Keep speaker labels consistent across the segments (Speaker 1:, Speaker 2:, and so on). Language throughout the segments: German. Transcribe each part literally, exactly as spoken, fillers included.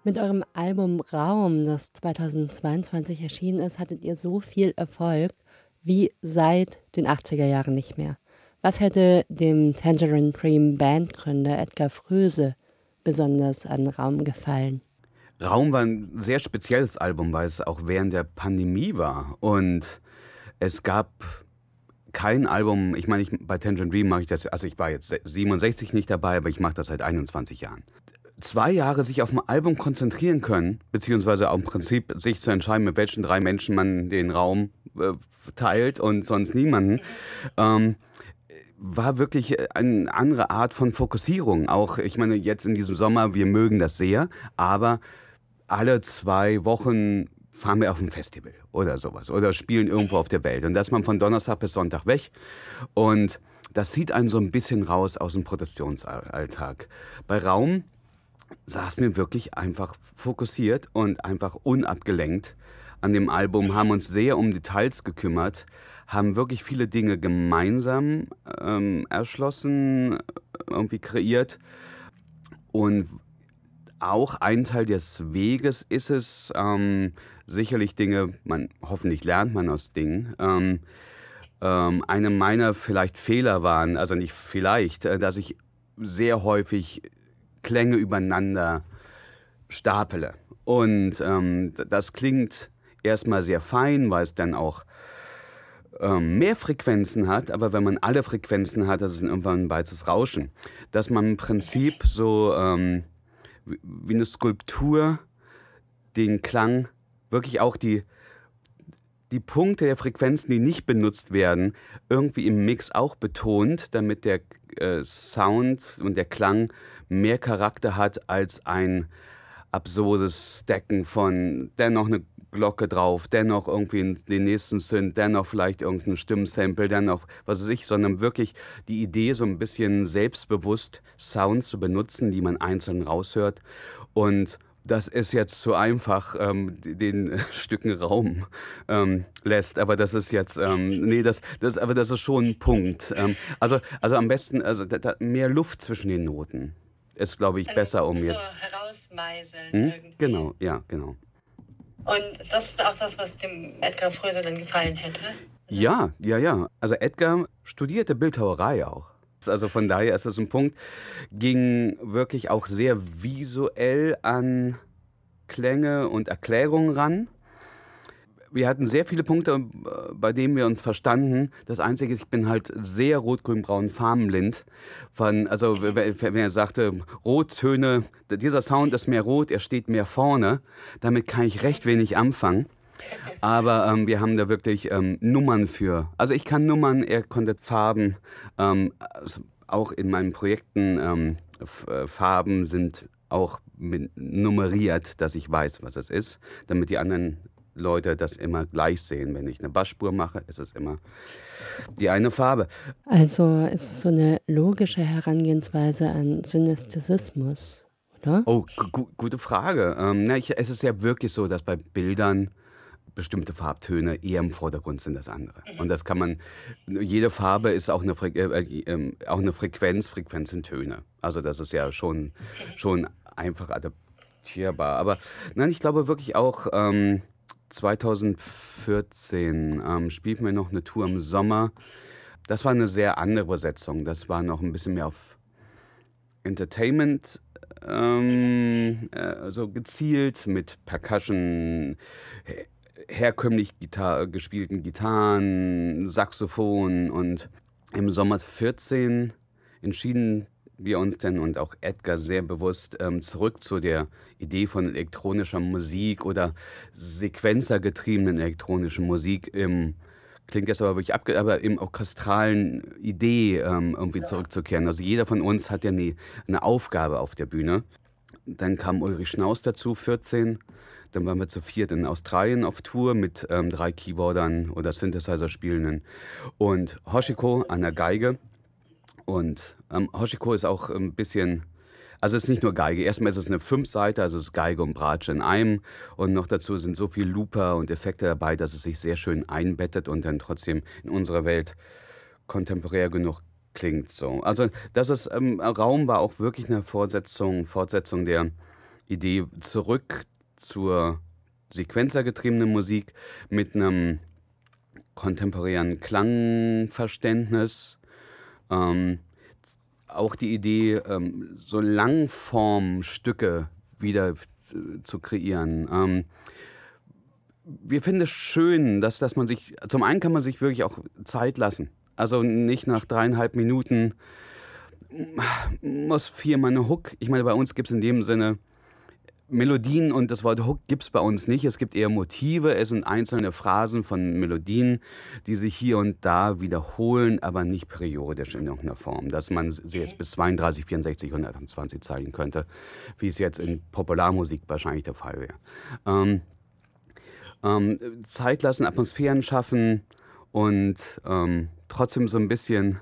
Speaker 1: Mit eurem Album Raum, das zweitausendzweiundzwanzig erschienen ist, hattet ihr so viel Erfolg wie seit den achtziger Jahren nicht mehr. Was hätte dem Tangerine Dream Bandgründer Edgar Froese besonders an Raum gefallen?
Speaker 2: Raum war ein sehr spezielles Album, weil es auch während der Pandemie war. Und es gab kein Album, ich meine, ich, bei Tangerine Dream mache ich das, also ich war jetzt siebenundsechzig nicht dabei, aber ich mache das seit einundzwanzig Jahren. Zwei Jahre sich auf ein Album konzentrieren können, beziehungsweise auch im Prinzip sich zu entscheiden, mit welchen drei Menschen man den Raum äh, teilt und sonst niemanden, ähm, war wirklich eine andere Art von Fokussierung. Auch, ich meine, jetzt in diesem Sommer, wir mögen das sehr, aber alle zwei Wochen fahren wir auf ein Festival oder sowas oder spielen irgendwo auf der Welt. Und da ist man von Donnerstag bis Sonntag weg. Und das zieht einen so ein bisschen raus aus dem Produktionsalltag. Bei Raum saßen wir wirklich einfach fokussiert und einfach unabgelenkt an dem Album, haben uns sehr um Details gekümmert, haben wirklich viele Dinge gemeinsam ähm, erschlossen, irgendwie kreiert. Und auch ein Teil des Weges ist es, ähm, sicherlich Dinge, man, hoffentlich lernt man aus Dingen. Ähm, ähm, eine meiner vielleicht Fehler waren, also nicht vielleicht, äh, dass ich sehr häufig Klänge übereinander stapele. Und ähm, das klingt erstmal sehr fein, weil es dann auch ähm, mehr Frequenzen hat, aber wenn man alle Frequenzen hat, das ist irgendwann ein weißes Rauschen. Dass man im Prinzip so ähm, wie eine Skulptur den Klang, wirklich auch die, die Punkte der Frequenzen, die nicht benutzt werden, irgendwie im Mix auch betont, damit der äh, Sound und der Klang mehr Charakter hat als ein absurdes Stacken von dennoch eine Glocke drauf, dennoch irgendwie den nächsten Synth, dennoch vielleicht irgendein Stimmsample, dennoch was weiß ich, sondern wirklich die Idee, so ein bisschen selbstbewusst Sounds zu benutzen, die man einzeln raushört. Und das ist jetzt zu einfach, ähm, den Stücken Raum ähm, lässt, aber das ist jetzt, ähm, nee, das, das, aber das ist schon ein Punkt. Ähm, also, also am besten, also da, da, mehr Luft zwischen den Noten ist, glaube ich,
Speaker 3: Also
Speaker 2: besser, um
Speaker 3: so
Speaker 2: jetzt.
Speaker 3: herausmeißeln
Speaker 2: Hm?
Speaker 3: irgendwie.
Speaker 2: Genau, ja, genau.
Speaker 3: Und das ist auch das, was dem Edgar Froese dann gefallen hätte?
Speaker 2: Ja, ja, ja. Also Edgar studierte Bildhauerei auch. Also von daher ist das ein Punkt, ging wirklich auch sehr visuell an Klänge und Erklärungen ran. Wir hatten sehr viele Punkte, äh, bei denen wir uns verstanden. Das Einzige ist, ich bin halt sehr rot-grün-braun farbenblind. Von, also w- w- wenn er sagte, Rottöne, dieser Sound ist mehr rot, er steht mehr vorne. Damit kann ich recht wenig anfangen. Aber ähm, wir haben da wirklich ähm, Nummern für. Also ich kann Nummern, er konnte Farben. Ähm, also auch in meinen Projekten ähm, F- äh, Farben sind auch mit nummeriert, dass ich weiß, was es ist, damit die anderen Leute das immer gleich sehen. Wenn ich eine Bassspur mache, ist es immer die eine Farbe.
Speaker 1: Also ist es so eine logische Herangehensweise an Synästhesismus, oder?
Speaker 2: Oh, gu gu- gute Frage. Ähm, na, ich, es ist ja wirklich so, dass bei Bildern bestimmte Farbtöne eher im Vordergrund sind als andere. Und das kann man, jede Farbe ist auch eine, Fre äh, äh, ähm, auch eine Frequenz, Frequenz sind Töne. Also das ist ja schon, schon einfach adaptierbar. Aber nein, ich glaube wirklich auch, ähm, zweitausendvierzehn ähm, spielten wir noch eine Tour im Sommer. Das war eine sehr andere Besetzung. Das war noch ein bisschen mehr auf Entertainment ähm, äh, so gezielt mit Percussion, her herkömmlich Gitar gespielten Gitarren, Saxophon. Und im Sommer vierzehn entschieden wir uns dann und auch Edgar sehr bewusst ähm, zurück zu der Idee von elektronischer Musik oder sequenzergetriebenen elektronischen Musik im klingt jetzt aber wirklich abge aber im orchestralen Idee ähm, irgendwie zurückzukehren. Also jeder von uns hat ja nie eine Aufgabe auf der Bühne. Dann kam Ulrich Schnaus dazu, vierzehn. Dann waren wir zu viert in Australien auf Tour mit ähm, drei Keyboardern oder Synthesizer-Spielenden und Hoshiko an der Geige. Und ähm, Hoshiko ist auch ein bisschen, also es ist nicht nur Geige. Erstmal ist es eine Fünfseite, also es ist Geige und Bratsche in einem. Und noch dazu sind so viel Looper und Effekte dabei, dass es sich sehr schön einbettet und dann trotzdem in unserer Welt kontemporär genug klingt. So. Also das ist, ähm, Raum war auch wirklich eine Fortsetzung, Fortsetzung der Idee zurück zur sequenzergetriebenen Musik mit einem kontemporären Klangverständnis. Ähm, auch die Idee, ähm, so Langformstücke wieder zu, zu kreieren. Ähm, wir finden es schön, dass, dass man sich, zum einen kann man sich wirklich auch Zeit lassen. Also nicht nach dreieinhalb Minuten muss viermal eine Hook. Ich meine, bei uns gibt es in dem Sinne Melodien und das Wort Hook gibt es bei uns nicht. Es gibt eher Motive, es sind einzelne Phrasen von Melodien, die sich hier und da wiederholen, aber nicht periodisch in irgendeiner Form. Dass man sie jetzt bis zweiunddreißig, vierundsechzig, hundertzwanzig zeigen könnte, wie es jetzt in Popularmusik wahrscheinlich der Fall wäre. Ähm, ähm, Zeit lassen, Atmosphären schaffen und ähm, trotzdem so ein bisschen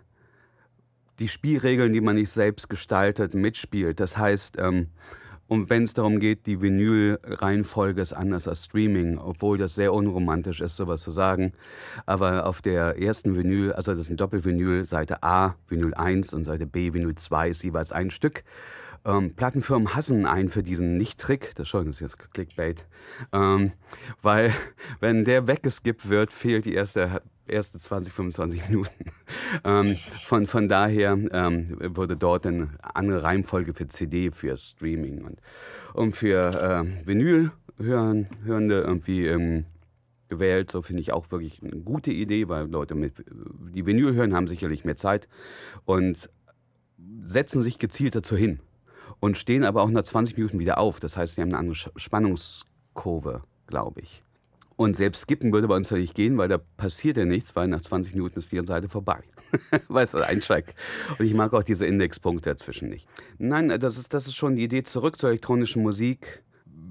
Speaker 2: die Spielregeln, die man nicht selbst gestaltet, mitspielt. Das heißt, ähm, und wenn es darum geht, die Vinyl-Reihenfolge ist anders als Streaming, obwohl das sehr unromantisch ist, sowas zu sagen. Aber auf der ersten Vinyl, also das ist ein Doppelvinyl, Seite A, Vinyl eins und Seite B, Vinyl zwei ist jeweils ein Stück. Ähm, Plattenfirmen hassen einen für diesen Nicht-Trick, das, schon, das ist jetzt Clickbait, ähm, weil wenn der weggeskippt wird, fehlt die erste, erste zwanzig, fünfundzwanzig Minuten. ähm, von, von daher ähm, wurde dort eine andere Reihenfolge für C D, für Streaming und, und für äh, Vinyl-Hörende irgendwie ähm, gewählt. So finde ich auch wirklich eine gute Idee, weil Leute, mit, die Vinyl hören, haben sicherlich mehr Zeit und setzen sich gezielt dazu hin. Und stehen aber auch nach zwanzig Minuten wieder auf. Das heißt, wir haben eine andere Spannungskurve, glaube ich. Und selbst skippen würde bei uns ja nicht gehen, weil da passiert ja nichts, weil nach zwanzig Minuten ist die Seite vorbei. Weißt du, ein Track. Und ich mag auch diese Indexpunkte dazwischen nicht. Nein, das ist, das ist schon die Idee, zurück zur elektronischen Musik,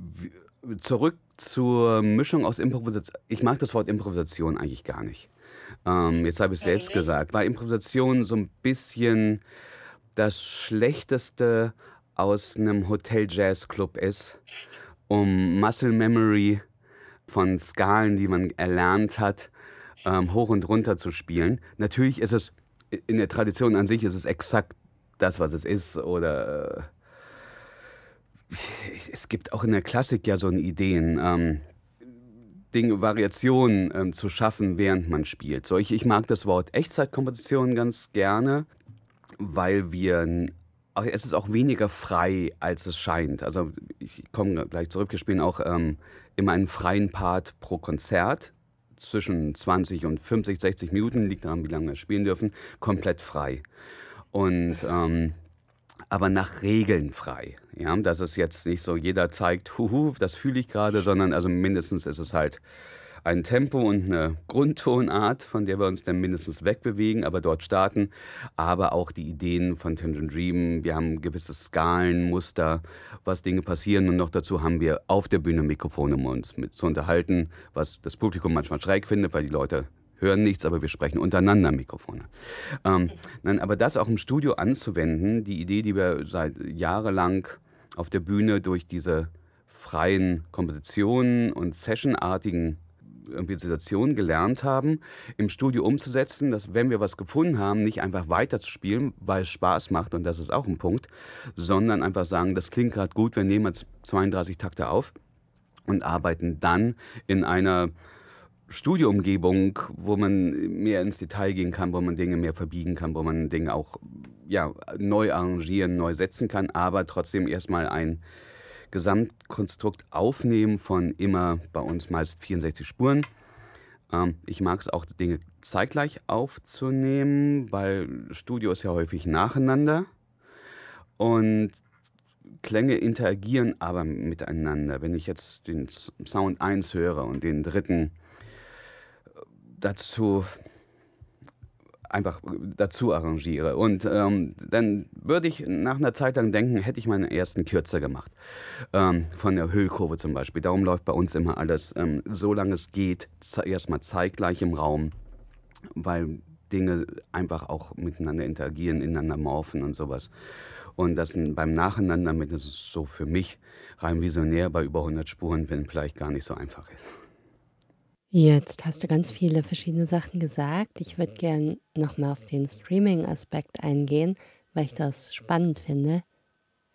Speaker 2: zurück zur Mischung aus Improvisation. Ich mag das Wort Improvisation eigentlich gar nicht. Ähm, jetzt habe ich es selbst gesagt. Weil Improvisation so ein bisschen das Schlechteste aus einem Hotel-Jazz-Club ist, um Muscle Memory von Skalen, die man erlernt hat, ähm, hoch und runter zu spielen. Natürlich ist es, in der Tradition an sich ist es exakt das, was es ist. Oder äh, es gibt auch in der Klassik ja so Ideen, ähm, Dinge, Variationen ähm, zu schaffen, während man spielt. So, ich, ich mag das Wort Echtzeitkomposition ganz gerne, weil wir, es ist auch weniger frei, als es scheint. Also ich komme gleich zurück, wir spielen auch ähm, immer einen freien Part pro Konzert, zwischen zwanzig und fünfzig, sechzig Minuten, liegt daran, wie lange wir spielen dürfen, komplett frei. Und ähm, aber nach Regeln frei. Ja? Das ist jetzt nicht so, jeder zeigt, huhu, das fühle ich gerade, sondern also mindestens ist es halt ein Tempo und eine Grundtonart, von der wir uns dann mindestens wegbewegen, aber dort starten. Aber auch die Ideen von Tangerine Dream. Wir haben gewisse Skalen, Muster, was Dinge passieren. Und noch dazu haben wir auf der Bühne Mikrofone, um uns mit zu unterhalten, was das Publikum manchmal schräg findet, weil die Leute hören nichts, aber wir sprechen untereinander Mikrofone. Ähm, nein, aber das auch im Studio anzuwenden, die Idee, die wir seit jahrelang auf der Bühne durch diese freien Kompositionen und Sessionartigen Situationen gelernt haben, im Studio umzusetzen, dass wenn wir was gefunden haben, nicht einfach weiterzuspielen, weil es Spaß macht, und das ist auch ein Punkt, sondern einfach sagen, das klingt gerade gut, wir nehmen jetzt zweiunddreißig Takte auf und arbeiten dann in einer Studioumgebung, wo man mehr ins Detail gehen kann, wo man Dinge mehr verbiegen kann, wo man Dinge auch ja, neu arrangieren, neu setzen kann, aber trotzdem erstmal ein Gesamtkonstrukt aufnehmen von immer bei uns meist vierundsechzig Spuren. Ähm, ich mag es auch, Dinge zeitgleich aufzunehmen, weil Studio ist ja häufig nacheinander und Klänge interagieren aber miteinander. Wenn ich jetzt den Sound eins höre und den dritten dazu einfach dazu arrangiere. Und ähm, dann würde ich nach einer Zeit lang denken, hätte ich meinen ersten kürzer gemacht. Ähm, von der Hüllkurve zum Beispiel. Darum läuft bei uns immer alles, ähm, solange es geht, erstmal zeitgleich im Raum, weil Dinge einfach auch miteinander interagieren, ineinander morphen und sowas. Und das beim Nacheinander mit, das ist so für mich rein visionär bei über hundert Spuren, wenn vielleicht gar nicht so einfach ist.
Speaker 1: Jetzt hast du ganz viele verschiedene Sachen gesagt. Ich würde gern nochmal auf den Streaming-Aspekt eingehen, weil ich das spannend finde.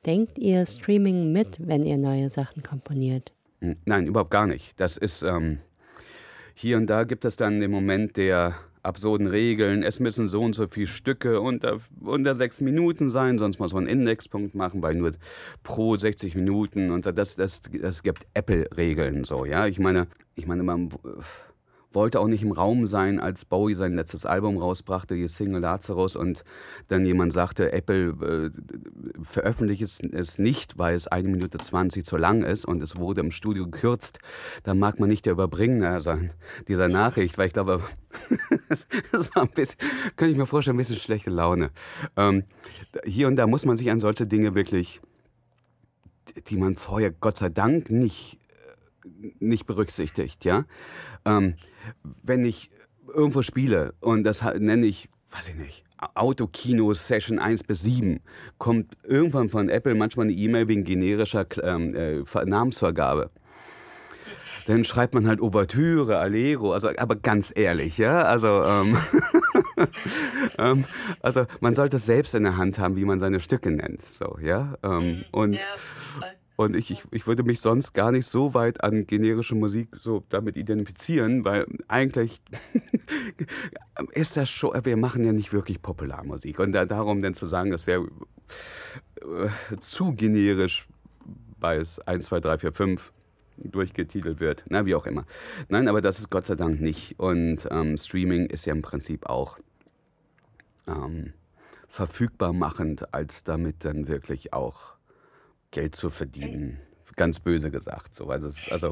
Speaker 1: Denkt ihr Streaming mit, wenn ihr neue Sachen komponiert?
Speaker 2: Nein, überhaupt gar nicht. Das ist, ähm, hier und da gibt es dann den Moment der absurden Regeln. Es müssen so und so viele Stücke unter, unter sechs Minuten sein, sonst muss man einen Indexpunkt machen, bei nur pro sechzig Minuten. Und das, das, das gibt Apple-Regeln so, ja. Ich meine, ich meine, man wollte auch nicht im Raum sein, als Bowie sein letztes Album rausbrachte, die Single Lazarus, und dann jemand sagte, Apple äh, veröffentlicht es, es nicht, weil es eine Minute zwanzig zu lang ist und es wurde im Studio gekürzt. Dann mag man nicht der Überbringer sein, dieser Nachricht, weil ich glaube, das war ein bisschen, kann ich mir vorstellen, ein bisschen schlechte Laune. Ähm, hier und da muss man sich an solche Dinge wirklich, die man vorher Gott sei Dank nicht nicht berücksichtigt, ja. Ähm, wenn ich irgendwo spiele und das nenne ich, weiß ich nicht, Autokino-Session eins bis sieben, kommt irgendwann von Apple manchmal eine E-Mail wegen generischer ähm, äh, Namensvergabe. Dann schreibt man halt Ouvertüre, Allegro, also, aber ganz ehrlich, ja, also, ähm, ähm, also man sollte es selbst in der Hand haben, wie man seine Stücke nennt, so, ja, ähm, und
Speaker 3: Ja,
Speaker 2: Und ich, ich, ich würde mich sonst gar nicht so weit an generische Musik so damit identifizieren, weil eigentlich ist das schon, wir machen ja nicht wirklich Popularmusik. Und da, darum dann zu sagen, das wäre äh, zu generisch, weil es eins, zwei, drei, vier, fünf durchgetitelt wird, na, wie auch immer. Nein, aber das ist Gott sei Dank nicht. Und ähm, Streaming ist ja im Prinzip auch ähm, verfügbar machend, als damit dann wirklich auch Geld zu verdienen. Ganz böse gesagt. So. Also, es, also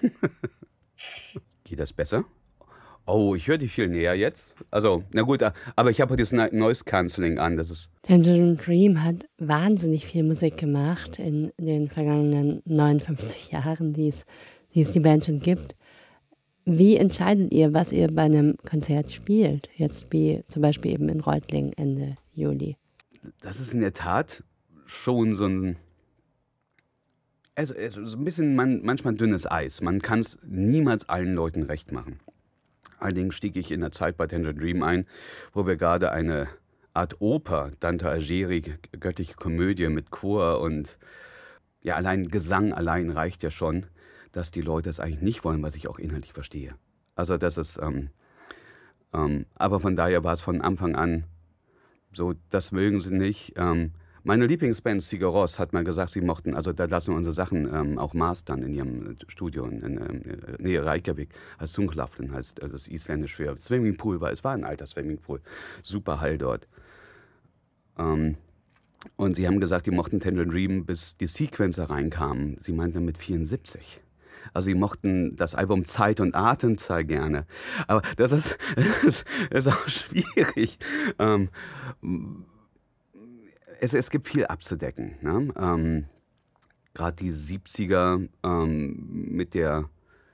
Speaker 2: geht das besser? Oh, ich höre dich viel näher jetzt. Also, na gut, aber ich habe dieses Noise Cancelling an. Das ist
Speaker 1: Tangerine Dream hat wahnsinnig viel Musik gemacht in den vergangenen neunundfünfzig Jahren, die es, die es die Band schon gibt. Wie entscheidet ihr, was ihr bei einem Konzert spielt? Jetzt wie zum Beispiel eben in Reutlingen Ende Juli.
Speaker 2: Das ist in der Tat schon so ein Also, so ein bisschen man, manchmal dünnes Eis. Man kann es niemals allen Leuten recht machen. Allerdings stieg ich in der Zeit bei Tangerine Dream ein, wo wir gerade eine Art Oper, Dante Alighieri, göttliche Komödie mit Chor und ja, allein Gesang allein reicht ja schon, dass die Leute es eigentlich nicht wollen, was ich auch inhaltlich verstehe. Also das ist, ähm, ähm, aber von daher war es von Anfang an so, das mögen sie nicht. Ähm, Meine Lieblingsband Sigur Rós hat mal gesagt, sie mochten, also da lassen wir unsere Sachen ähm, auch mastern in ihrem Studio in, in, in Nähe Reykjavik, als Sundklaften heißt also das isländisch für Swimmingpool war. Es war ein alter Swimmingpool, super Hall dort. Ähm, und sie haben gesagt, die mochten Tangerine Dream, bis die Sequencer reinkamen. Sie meinten mit vierundsiebzig. Also sie mochten das Album Zeit und Atem total gerne. Aber das ist, das ist, das ist auch schwierig. Ähm, Es, es gibt viel abzudecken. Ne? Ähm, Gerade die siebziger ähm, mit der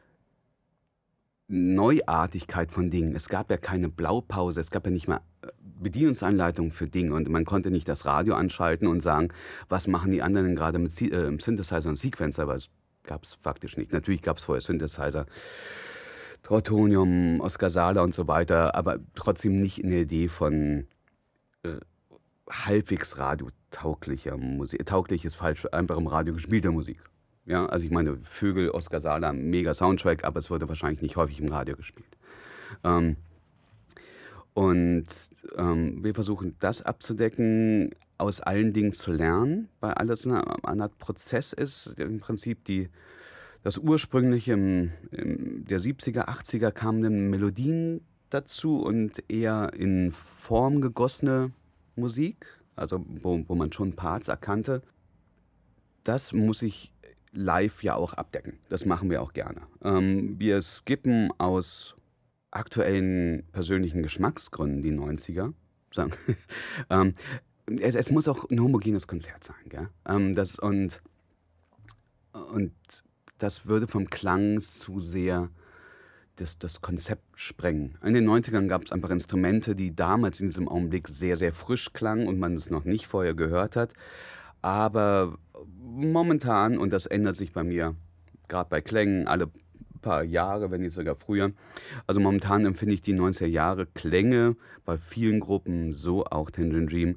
Speaker 2: Neuartigkeit von Dingen. Es gab ja keine Blaupause, es gab ja nicht mal Bedienungsanleitungen für Dinge und man konnte nicht das Radio anschalten und sagen, was machen die anderen denn gerade mit Si- äh, Synthesizer und Sequencer, weil es gab es faktisch nicht. Natürlich gab es vorher Synthesizer, Trautonium, Oscar Sala und so weiter, aber trotzdem nicht in der Idee von äh, halbwegs radiotauglicher Musik. Tauglich ist falsch, einfach im Radio gespielter Musik. Ja, also ich meine, Vögel, Oscar Sala, mega Soundtrack, aber es wurde wahrscheinlich nicht häufig im Radio gespielt. Ähm, und ähm, wir versuchen das abzudecken, aus allen Dingen zu lernen, weil alles eine, eine Art Prozess ist. Im Prinzip die, das ursprüngliche im, im, der siebziger, achtziger kamen dann Melodien dazu und eher in Form gegossene Musik, also wo, wo man schon Parts erkannte. Das muss ich live ja auch abdecken. Das machen wir auch gerne. Ähm, wir skippen aus aktuellen persönlichen Geschmacksgründen die neunziger. Sagen. ähm, es, es muss auch ein homogenes Konzert sein. Gell? Ähm, das, und, und das würde vom Klang zu sehr das, das Konzept sprengen. In den neunzigern gab es einfach Instrumente, die damals in diesem Augenblick sehr, sehr frisch klangen und man es noch nicht vorher gehört hat. Aber momentan, und das ändert sich bei mir, gerade bei Klängen, alle paar Jahre, wenn nicht sogar früher, also momentan empfinde ich die neunziger Jahre Klänge bei vielen Gruppen, so auch Tangerine Dream,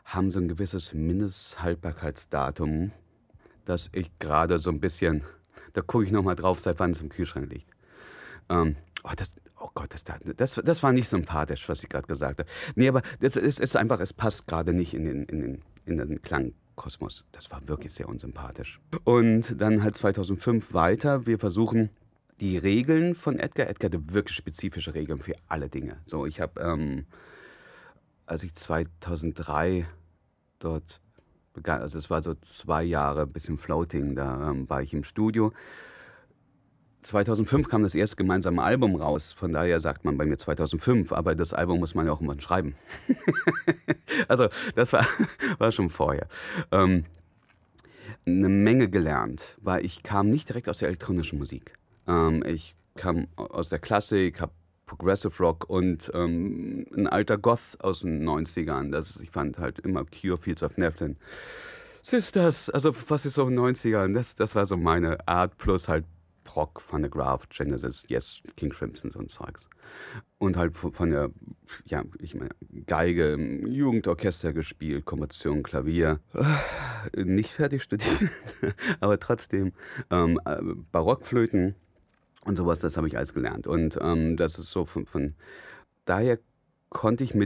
Speaker 2: haben so ein gewisses Mindesthaltbarkeitsdatum, das ich gerade so ein bisschen, da gucke ich nochmal drauf, seit wann es im Kühlschrank liegt. Ähm, oh, das, oh Gott, das, das, das war nicht sympathisch, was ich gerade gesagt habe. Nee, aber es ist, ist einfach, es passt gerade nicht in den, in, den, in den Klangkosmos. Das war wirklich sehr unsympathisch. Und dann halt zweitausendfünf weiter. Wir versuchen die Regeln von Edgar. Edgar hatte wirklich spezifische Regeln für alle Dinge. So, ich habe, ähm, als ich zweitausenddrei dort begann, also es war so zwei Jahre, ein bisschen Floating, da ähm, war ich im Studio. zweitausendfünf kam das erste gemeinsame Album raus, von daher sagt man bei mir zweitausendfünf, aber das Album muss man ja auch irgendwann schreiben. Also das war, war schon vorher. Ähm, eine Menge gelernt, weil ich kam nicht direkt aus der elektronischen Musik. Ähm, ich kam aus der Klassik, habe Progressive Rock und ähm, ein alter Goth aus den neunzigern. Das, ich fand halt immer Cure, Fields of Neptune. Sisters, also was ist so in den neunzigern, das, das war so meine Art, plus halt Prog, Van der Graaf, Genesis, Yes, King Crimson, so ein Zeugs. Und halt von, von der, ja, ich meine, Geige im Jugendorchester gespielt, Komposition, Klavier. Nicht fertig studiert, aber trotzdem ähm, Barockflöten und sowas, das habe ich alles gelernt. Und ähm, das ist so von, von daher konnte ich mit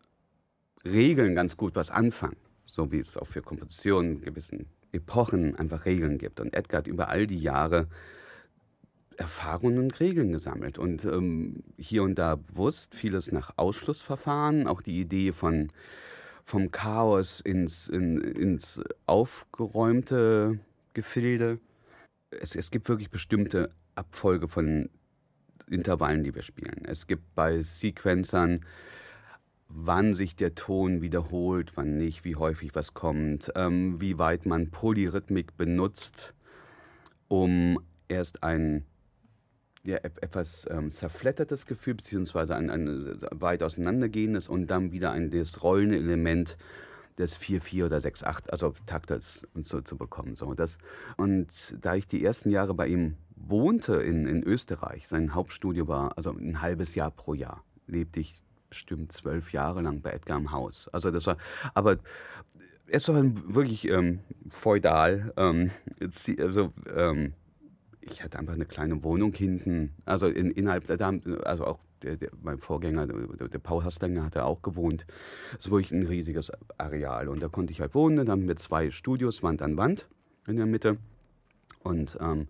Speaker 2: Regeln ganz gut was anfangen. So wie es auch für Kompositionen in gewissen Epochen einfach Regeln gibt. Und Edgar hat über all die Jahre Erfahrungen und Regeln gesammelt und ähm, hier und da bewusst vieles nach Ausschlussverfahren, auch die Idee von vom Chaos ins, in, ins aufgeräumte Gefilde. Es, es gibt wirklich bestimmte Abfolge von Intervallen, die wir spielen. Es gibt bei Sequencern, wann sich der Ton wiederholt, wann nicht, wie häufig was kommt, ähm, wie weit man Polyrhythmik benutzt, um erst ein ja, etwas ähm, zerfleddertes Gefühl, beziehungsweise ein, ein weit auseinandergehendes und dann wieder ein das rollende Element des vier vier oder sechs acht, also Taktes und so zu bekommen. So, das, und da ich die ersten Jahre bei ihm wohnte in, in Österreich, sein Hauptstudio war, also ein halbes Jahr pro Jahr, lebte ich bestimmt zwölf Jahre lang bei Edgar im Haus. Also das war, aber es war wirklich ähm, feudal, ähm, also ähm, ich hatte einfach eine kleine Wohnung hinten, also in, innerhalb, da, also auch der, der, mein Vorgänger, der, der Paul Hastlinger, hat da auch gewohnt. Es war wirklich ein riesiges Areal und da konnte ich halt wohnen. Dann haben wir zwei Studios, Wand an Wand in der Mitte und ähm,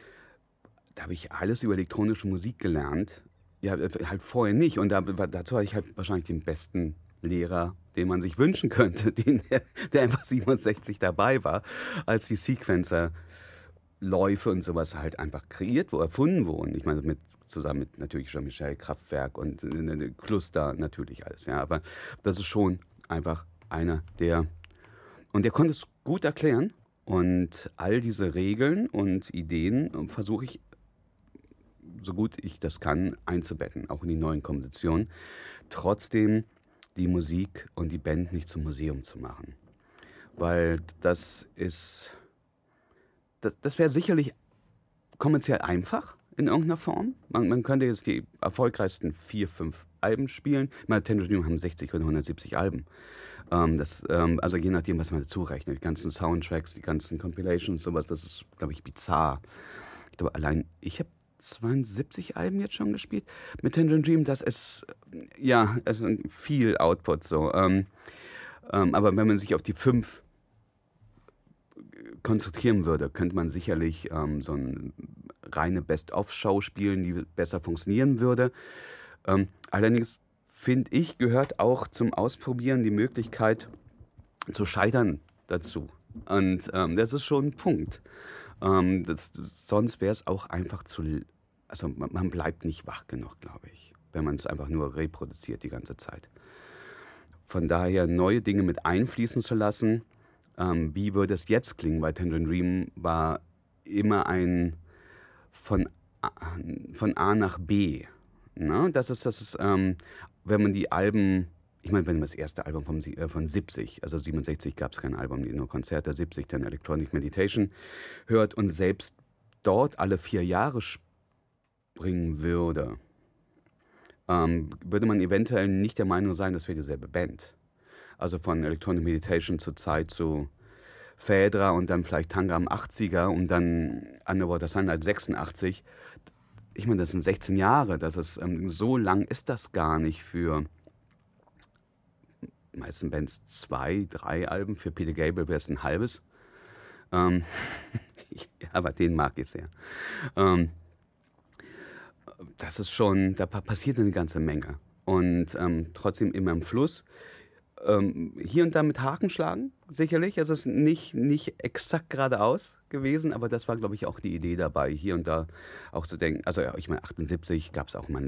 Speaker 2: da habe ich alles über elektronische Musik gelernt. Ja, halt vorher nicht und da, dazu hatte ich halt wahrscheinlich den besten Lehrer, den man sich wünschen könnte, den, der, der einfach siebenundsechzig dabei war, als die Sequencer Läufe und sowas halt einfach kreiert, wo erfunden wurden. Ich meine, mit, zusammen mit natürlich Jean-Michel, Kraftwerk und äh, Cluster, natürlich alles. Ja, aber das ist schon einfach einer, der. Und der konnte es gut erklären. Und all diese Regeln und Ideen versuche ich, so gut ich das kann, einzubetten, auch in die neuen Kompositionen. Trotzdem die Musik und die Band nicht zum Museum zu machen. Weil das ist. Das, das wäre sicherlich kommerziell einfach in irgendeiner Form. Man, man könnte jetzt die erfolgreichsten vier, fünf Alben spielen. Ich meine, Tangerine Dream haben sechzig oder hundertsiebzig Alben. Ähm, das, ähm, also je nachdem, was man dazu rechnet. Die ganzen Soundtracks, die ganzen Compilations, sowas, das ist, glaube ich, bizarr. Ich glaube, allein, ich habe zweiundsiebzig Alben jetzt schon gespielt. Mit Tangerine Dream, das ist, ja, es ist viel Output so. Ähm, ähm, aber wenn man sich auf die fünf konzentrieren würde, könnte man sicherlich ähm, so eine reine Best-of-Show spielen, die besser funktionieren würde. Ähm, allerdings finde ich, gehört auch zum Ausprobieren die Möglichkeit zu scheitern dazu. Und ähm, das ist schon ein Punkt. Ähm, das, sonst wäre es auch einfach zu, also man, man bleibt nicht wach genug, glaube ich, wenn man es einfach nur reproduziert die ganze Zeit. Von daher neue Dinge mit einfließen zu lassen. Ähm, wie würde es jetzt klingen? Weil Tangerine Dream war immer ein von A, von A nach B. Ne? Das ist, das ist ähm, wenn man die Alben, ich meine, wenn man das erste Album vom, äh, von siebzig, also siebenundsechzig gab es kein Album, nur Konzerte, siebzig dann Electronic Meditation hört und selbst dort alle vier Jahre springen würde, ähm, würde man eventuell nicht der Meinung sein, das wäre dieselbe Band. Also von Electronic Meditation zur Zeit zu Phaedra und dann vielleicht Tangram achtziger und dann Underwater Sunlight sechsundachtzig. Ich meine, das sind sechzehn Jahre. Das ist, ähm, so lang ist das gar nicht für meisten Bands zwei, drei Alben. Für Peter Gabriel wäre es ein halbes. Ähm, aber den mag ich sehr. Ähm, das ist schon, da passiert eine ganze Menge. Und ähm, trotzdem immer im Fluss. Ähm, hier und da mit Haken schlagen, sicherlich. Es ist nicht, nicht exakt geradeaus gewesen, aber das war, glaube ich, auch die Idee dabei, hier und da auch zu denken. Also, ich meine, achtundsiebzig gab es auch mal